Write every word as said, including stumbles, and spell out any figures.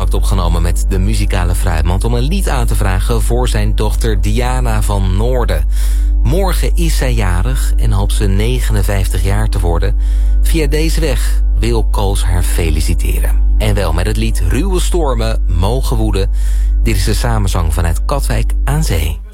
contact opgenomen met de muzikale fruitmand om een lied aan te vragen voor zijn dochter Diana van Noorden. Morgen is zij jarig en hoopt ze negenenvijftig jaar te worden. Via deze weg wil Koos haar feliciteren. En wel met het lied Ruwe stormen mogen woeden. Dit is de samenzang vanuit Katwijk aan Zee.